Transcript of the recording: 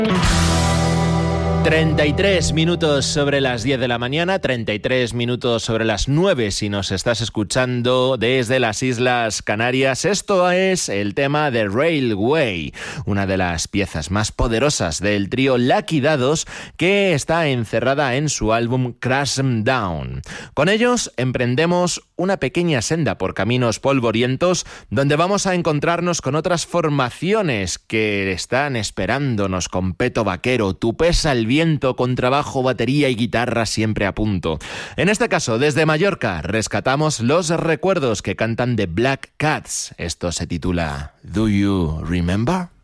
33 minutos sobre las 10 de la mañana, 33 minutos sobre las 9 si nos estás escuchando desde las Islas Canarias. Esto es el tema de Railway, una de las piezas más poderosas del trío Lucky Dados, que está encerrada en su álbum Crash 'Em Down. Con ellos emprendemos una pequeña senda por caminos polvorientos donde vamos a encontrarnos con otras formaciones que están esperándonos con peto vaquero, tupesa el viento, con trabajo, batería y guitarra siempre a punto. En este caso, desde Mallorca, rescatamos los recuerdos que cantan The Black Cats. Esto se titula Do You Remember?